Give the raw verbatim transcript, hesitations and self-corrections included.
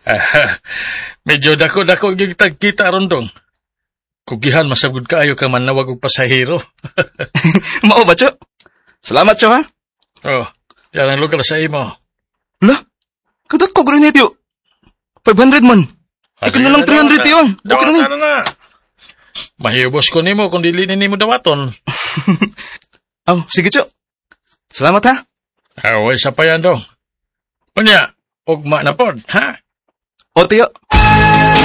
Ah, medyo dako-dako yung kita ron dong. Kugihan masagod kaayo ka man nawag og pasahero. Mao ba, Cho? Salamat, Cho, ha? Oh, yan ang lugar sa imo. Hala, kadako ko rin ito. five hundred man. Ikaw na lang three hundred yun. Okay na ni. Dawatan na. Mahiyubos ko nimo kung dili ni mo dawaton. Oh, sige, Cho. Salamat, ha? Away sa pa yan dong. Unya, ugma na pod, ha? O, Tiyo.